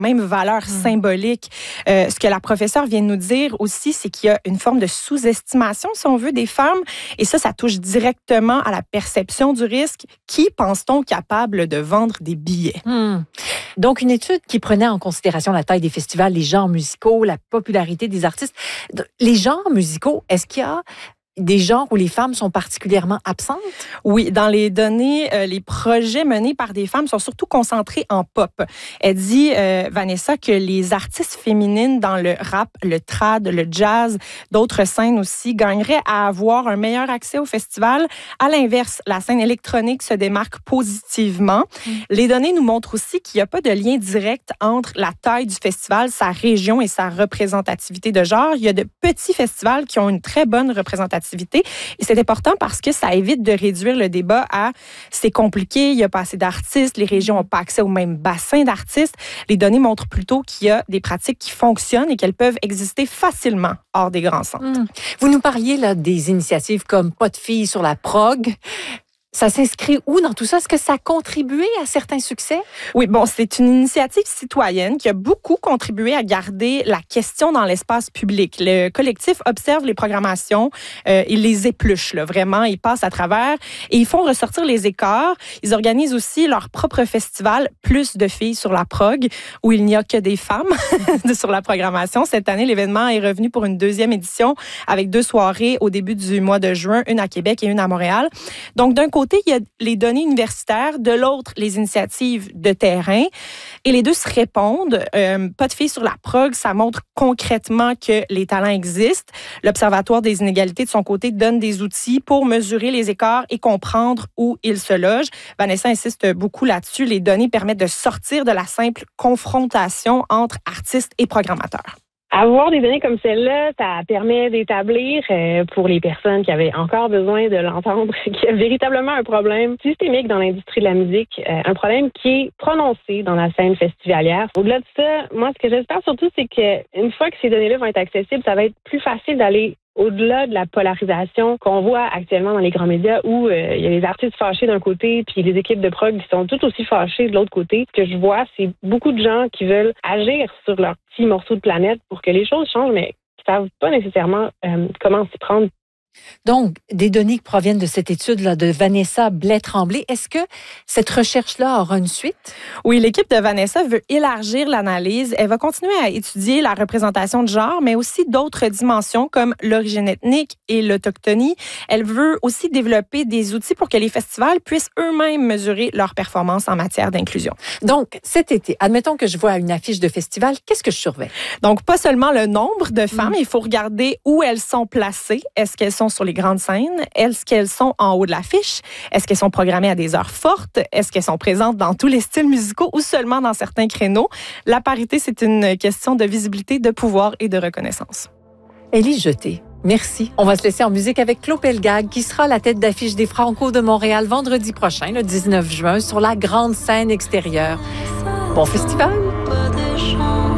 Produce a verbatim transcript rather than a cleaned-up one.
même valeur mmh. symbolique. Euh, ce que la professeure vient de nous dire aussi, c'est qu'il y a une forme de sous-estimation, si on veut, des femmes. Et ça, ça touche directement à la perception du risque. Qui pense-t-on capable de vendre des billets? Mmh. Donc, une étude qui prenait en considération la taille des festivals, les genres musicaux, la popularité des artistes. Les genres musicaux, est-ce qu'il y a des genres où les femmes sont particulièrement absentes? Oui, dans les données, euh, les projets menés par des femmes sont surtout concentrés en pop. Elle dit, euh, Vanessa, que les artistes féminines dans le rap, le trad, le jazz, d'autres scènes aussi, gagneraient à avoir un meilleur accès au festival. À l'inverse, la scène électronique se démarque positivement. Mmh. Les données nous montrent aussi qu'il n'y a pas de lien direct entre la taille du festival, sa région et sa représentativité de genre. Il y a de petits festivals qui ont une très bonne représentativité. Et c'est important parce que ça évite de réduire le débat à c'est compliqué, il n'y a pas assez d'artistes, les régions n'ont pas accès au même bassin d'artistes. Les données montrent plutôt qu'il y a des pratiques qui fonctionnent et qu'elles peuvent exister facilement hors des grands centres. Mmh. Vous nous parliez là, des initiatives comme Pas de filles sur la prog. Ça s'inscrit où dans tout ça? Est-ce que ça a contribué à certains succès? Oui, bon, c'est une initiative citoyenne qui a beaucoup contribué à garder la question dans l'espace public. Le collectif observe les programmations, euh, il les épluche, là, vraiment, ils passent à travers et ils font ressortir les écarts. Ils organisent aussi leur propre festival, Plus de filles sur la prog, où il n'y a que des femmes sur la programmation. Cette année, l'événement est revenu pour une deuxième édition avec deux soirées au début du mois de juin, une à Québec et une à Montréal. Donc, d'un côté, il y a les données universitaires, de l'autre, les initiatives de terrain. Et les deux se répondent. Euh, pas de filles sur la prog, ça montre concrètement que les talents existent. L'Observatoire des inégalités, de son côté, donne des outils pour mesurer les écarts et comprendre où ils se logent. Vanessa insiste beaucoup là-dessus. Les données permettent de sortir de la simple confrontation entre artistes et programmateurs. Avoir des données comme celle-là, ça permet d'établir euh, pour les personnes qui avaient encore besoin de l'entendre qu'il y a véritablement un problème systémique dans l'industrie de la musique, euh, un problème qui est prononcé dans la scène festivalière. Au-delà de ça, moi, ce que j'espère surtout, c'est qu'une fois que ces données-là vont être accessibles, ça va être plus facile d'aller au-delà de la polarisation qu'on voit actuellement dans les grands médias où euh, il y a les artistes fâchés d'un côté puis les équipes de prog qui sont tout aussi fâchées de l'autre côté. Ce que je vois, c'est beaucoup de gens qui veulent agir sur leur petit morceau de planète pour que les choses changent, mais qui ne savent pas nécessairement euh, comment s'y prendre. Donc, des données qui proviennent de cette étude-là de Vanessa Blais-Tremblay, est-ce que cette recherche-là aura une suite? Oui, l'équipe de Vanessa veut élargir l'analyse. Elle va continuer à étudier la représentation de genre, mais aussi d'autres dimensions comme l'origine ethnique et l'autochtonie. Elle veut aussi développer des outils pour que les festivals puissent eux-mêmes mesurer leur performance en matière d'inclusion. Donc, cet été, admettons que je vois une affiche de festival, qu'est-ce que je surveille? Donc, pas seulement le nombre de femmes, mmh. il faut regarder où elles sont placées. Est-ce qu'elles sont sur les grandes scènes? Est-ce qu'elles sont en haut de l'affiche? Est-ce qu'elles sont programmées à des heures fortes? Est-ce qu'elles sont présentes dans tous les styles musicaux ou seulement dans certains créneaux? La parité, c'est une question de visibilité, de pouvoir et de reconnaissance. Élise Jeté, merci. On va se laisser en musique avec Claude Pelgag, qui sera à la tête d'affiche des Franco de Montréal vendredi prochain, le dix-neuf juin, sur la grande scène extérieure. Bon festival!